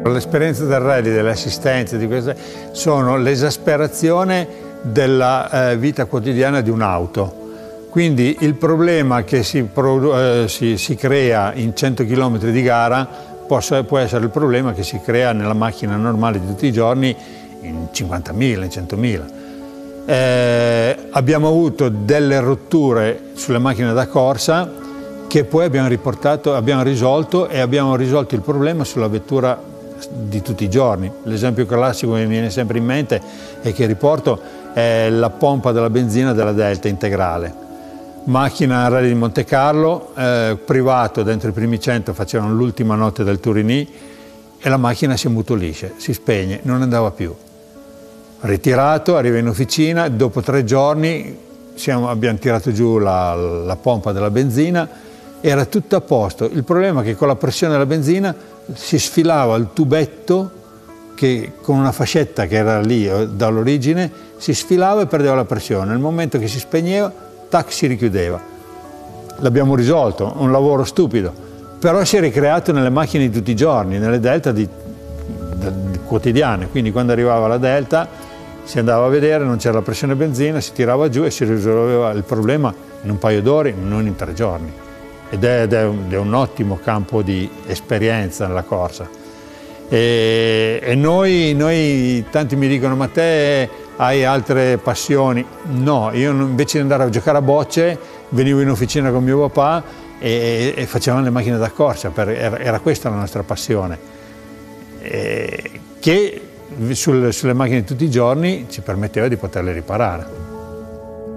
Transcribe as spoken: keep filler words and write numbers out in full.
L'esperienza del rally, delle assistenze, di queste, sono l'esasperazione della eh, vita quotidiana di un'auto. Quindi il problema che si, eh, si, si crea in cento chilometri di gara può, può essere il problema che si crea nella macchina normale di tutti i giorni in cinquantamila, in centomila. Eh, abbiamo avuto delle rotture sulle macchine da corsa che poi abbiamo riportato, abbiamo risolto e abbiamo risolto il problema sulla vettura di tutti i giorni. L'esempio classico che mi viene sempre in mente e che riporto è la pompa della benzina della Delta integrale. Macchina rally di Monte Carlo, eh, privato, dentro i primi cento facevano l'ultima notte del Turini e la macchina si ammutolisce, si spegne, non andava più. Ritirato, arriva in officina, dopo tre giorni siamo, abbiamo tirato giù la, la pompa della benzina, era tutto a posto. Il problema è che con la pressione della benzina si sfilava il tubetto che con una fascetta che era lì dall'origine si sfilava e perdeva la pressione. Nel momento che si spegneva, tac, si richiudeva. L'abbiamo risolto, un lavoro stupido, però si è ricreato nelle macchine di tutti i giorni, nelle Delta di, di, di quotidiane. Quindi quando arrivava la Delta si andava a vedere, non c'era la pressione benzina, si tirava giù e si risolveva il problema in un paio d'ore, non in tre giorni. Ed è, ed è, un, è un ottimo campo di esperienza nella corsa. E, e noi, noi, tanti mi dicono, ma te hai altre passioni? No, io invece di andare a giocare a bocce, venivo in officina con mio papà e, e facevamo le macchine da corsa, per, era, era questa la nostra passione, e, che sul, sulle macchine di tutti i giorni ci permetteva di poterle riparare.